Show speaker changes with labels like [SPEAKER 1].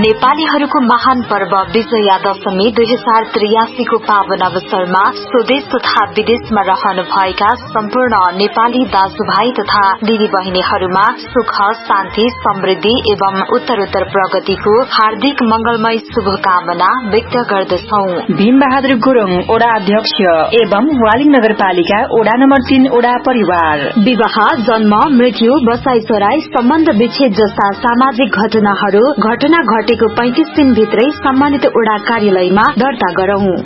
[SPEAKER 1] नेपालीहरूको महान पर्व विजया दशमी 2083 को पावन अवसरमा स्वदेश तथा विदेशमा रहनु भएका सम्पूर्ण नेपाली दाजुभाइ तथा दिदी बहिनीहरूमा सुख शान्ति समृद्धि एवं उत्तरोत्तर प्रगतिको हार्दिक मंगलमय शुभकामना व्यक्त गर्दछौ।
[SPEAKER 2] भीम बहादुर गुरुङ ओडा अध्यक्ष एवं वालिङ नगरपालिका ओडा नम्बर 3 ओडा परिवार।
[SPEAKER 1] विवाह, जन्म, मृत्यु, बसाइसराई, सम्बन्ध विच्छेद जस्ता सामाजिक घटना घटेको 35 दिन भित्रै सम्मानित ओडा कार्यालयमा दर्ता गरौं।